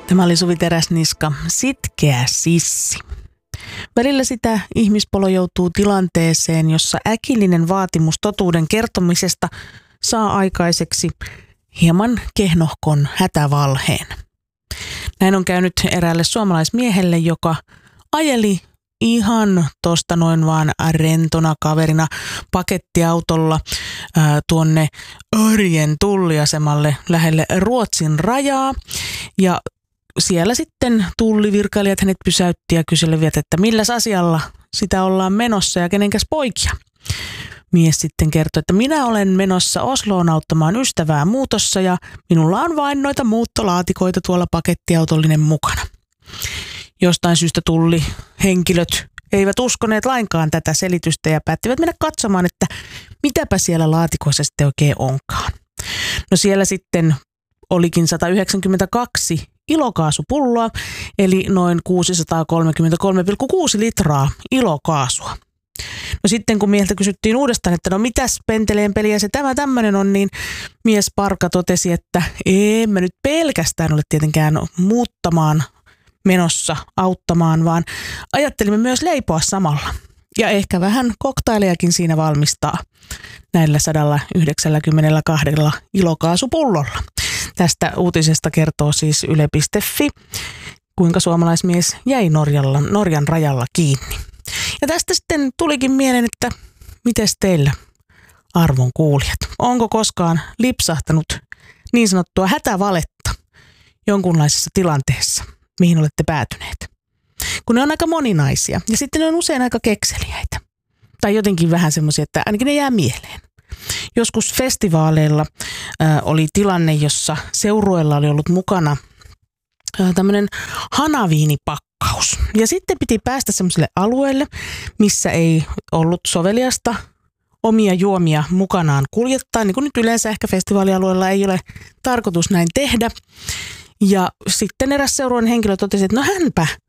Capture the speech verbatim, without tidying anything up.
Tämä oli Suvi Teräsniska, Sitkeä sissi. Välillä sitä ihmispolo joutuu tilanteeseen, jossa äkillinen vaatimus totuuden kertomisesta saa aikaiseksi hieman kehnohkon hätävalheen. Näin on käynyt eräälle suomalaismiehelle, joka ajeli ihan tosta noin vaan rentona kaverina pakettiautolla ää, tuonne Örjen tulliasemalle lähelle Ruotsin rajaa. Ja siellä sitten tullivirkailijat hänet pysäytti ja kyselivät, että milläs asialla sitä ollaan menossa ja kenenkäs poikia. Mies sitten kertoi, että minä olen menossa Osloon auttamaan ystävää muutossa ja minulla on vain noita muuttolaatikoita tuolla pakettiautollinen mukana. Jostain syystä tulli henkilöt eivät uskoneet lainkaan tätä selitystä ja päättivät mennä katsomaan, että mitäpä siellä laatikoissa sitten oikein onkaan. No siellä sitten olikin sata yhdeksänkymmentäkaksi ilokaasupulloa, eli noin kuusisataakolmekymmentäkolme pilkku kuusi litraa ilokaasua. No sitten kun mieheltä kysyttiin uudestaan, että no mitäs penteleen peliä se tämä tämmöinen on, niin mies Parka totesi, että en mä nyt pelkästään ole tietenkään muuttamaan menossa auttamaan, vaan ajattelimme myös leipoa samalla. Ja ehkä vähän koktailejakin siinä valmistaa näillä sata yhdeksänkymmentäkaksi ilokaasupullolla. Tästä uutisesta kertoo siis yle piste fi, kuinka suomalaismies jäi Norjalla, Norjan rajalla kiinni. Ja tästä sitten tulikin mieleen, että mites teillä, arvon kuulijat, onko koskaan lipsahtanut niin sanottua hätävaletta jonkunlaisessa tilanteessa, mihin olette päätyneet? Kun ne on aika moninaisia ja sitten ne on usein aika kekseliäitä. Tai jotenkin vähän semmoisia, että ainakin ne jää mieleen. Joskus festivaaleilla äh, oli tilanne, jossa seurueella oli ollut mukana äh, tämmöinen hanaviinipakkaus. Ja sitten piti päästä semmoiselle alueelle, missä ei ollut soveliasta omia juomia mukanaan kuljettaa. Niin kuin nyt yleensä ehkä festivaalialueella ei ole tarkoitus näin tehdä. Ja sitten eräs seurueen henkilö totesi, että no hänpä